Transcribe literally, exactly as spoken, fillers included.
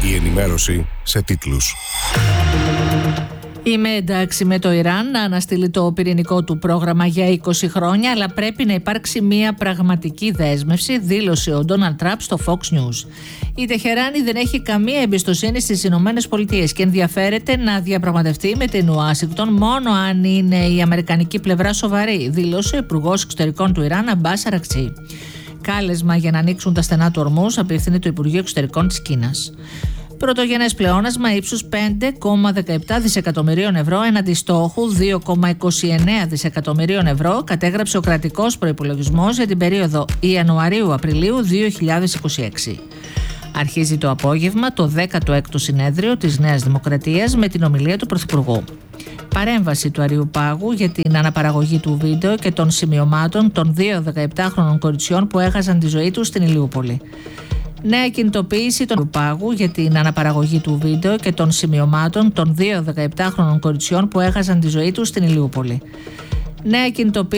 Η ενημέρωση σε τίτλους. Είμαι εντάξει με το Ιράν να αναστείλει το πυρηνικό του πρόγραμμα για είκοσι χρόνια, αλλά πρέπει να υπάρξει μια πραγματική δέσμευση, δήλωσε ο Ντόναλντ Τραμπ στο Fox News. Η Τεχεράνη δεν έχει καμία εμπιστοσύνη στις Ηνωμένες Πολιτείες και ενδιαφέρεται να διαπραγματευτεί με την Ουάσιγκτον μόνο αν είναι η αμερικανική πλευρά σοβαρή, δήλωσε ο Υπουργός Εξωτερικών του Ιράν Αμπάς Αρακτσί. Κάλεσμα για να ανοίξουν τα στενά του Ορμούζ απευθύνει το Υπουργείο Εξωτερικών της Κίνας. Πρωτογενές πλεόνασμα ύψους πέντε κόμμα δεκαεπτά δισεκατομμυρίων ευρώ έναντι στόχου δύο κόμμα είκοσι εννέα δισεκατομμυρίων ευρώ κατέγραψε ο κρατικός προϋπολογισμός για την περίοδο Ιανουαρίου-Απριλίου δύο χιλιάδες είκοσι έξι. Αρχίζει το απόγευμα το δέκατο έκτο συνέδριο της Νέας Δημοκρατίας με την ομιλία του Πρωθυπουργού. Παρέμβαση του Αριουπάγου για την αναπαραγωγή του βίντεο και των σημειωμάτων των δύο δεκαεπτάχρονων κοριτσιών που έχασαν τη ζωή τους στην Ηλιούπολη. Νέα κινητοποίηση των Αριουπάγου για την αναπαραγωγή του βίντεο και των σημειωμάτων των δύο δεκαεπτάχρονων κοριτσιών που έχασαν τη ζωή τους στην Ηλιούπολη. Νέα κινητοποίηση